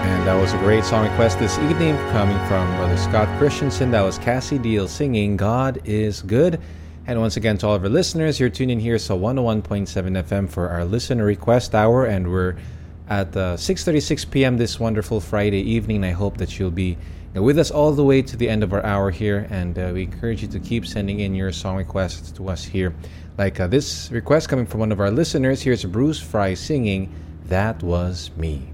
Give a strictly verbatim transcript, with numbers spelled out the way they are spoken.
And that was a great song request this evening coming from Brother Scott Christensen. That was Cassie Deal singing God is Good. And once again, to all of our listeners, you're tuning here to one oh one point seven F M for our listener request hour. And we're at uh, six thirty-six p.m. this wonderful Friday evening. I hope that you'll be with us all the way to the end of our hour here. And uh, we encourage you to keep sending in your song requests to us here. Like uh, this request coming from one of our listeners. Here's Bruce Fry singing That Was Me.